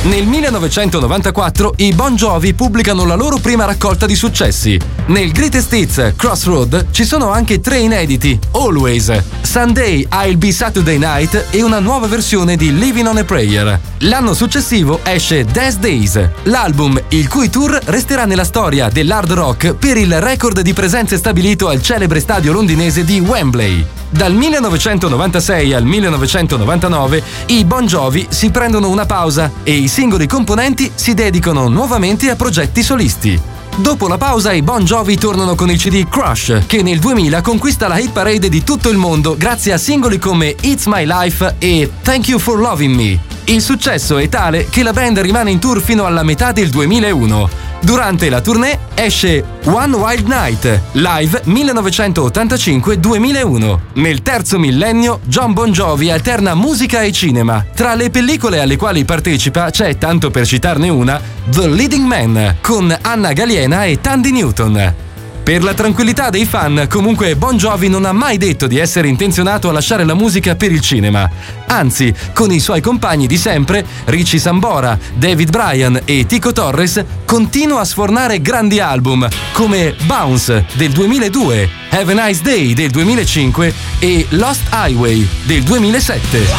Nel 1994 i Bon Jovi pubblicano la loro prima raccolta di successi. Nel Greatest Hits Crossroad ci sono anche 3 inediti: Always, Sunday I'll Be Saturday Night e una nuova versione di Living on a Prayer. L'anno successivo esce These Days, l'album il cui tour resterà nella storia dell'hard rock per il record di presenze stabilito al celebre stadio londinese di Wembley. Dal 1996 al 1999 i Bon Jovi si prendono una pausa e i singoli componenti si dedicano nuovamente a progetti solisti. Dopo la pausa i Bon Jovi tornano con il CD Crush, che nel 2000 conquista la hit parade di tutto il mondo grazie a singoli come It's My Life e Thank You for Loving Me. Il successo è tale che la band rimane in tour fino alla metà del 2001. Durante la tournée esce One Wild Night, live 1985-2001. Nel terzo millennio Jon Bon Jovi alterna musica e cinema. Tra le pellicole alle quali partecipa c'è, tanto per citarne una, The Leading Man, con Anna Galiena e Tandy Newton. Per la tranquillità dei fan, comunque, Bon Jovi non ha mai detto di essere intenzionato a lasciare la musica per il cinema. Anzi, con i suoi compagni di sempre, Richie Sambora, David Bryan e Tico Torres, continua a sfornare grandi album come Bounce del 2002, Have a Nice Day del 2005 e Lost Highway del 2007.